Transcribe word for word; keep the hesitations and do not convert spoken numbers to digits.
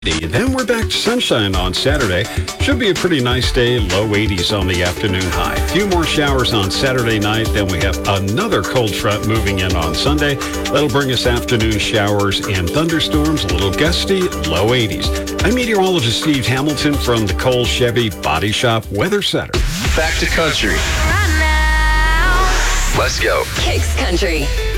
Then we're back to sunshine on Saturday. Should be a pretty nice day, low eighties on the afternoon high. A few more showers on Saturday night, then we have another cold front moving in on Sunday. That'll bring us afternoon showers and thunderstorms, a little gusty, low eighties. I'm meteorologist Steve Hamilton from the Cole Chevy Body Shop Weather Center. Back to country. Let's go. Kicks Country.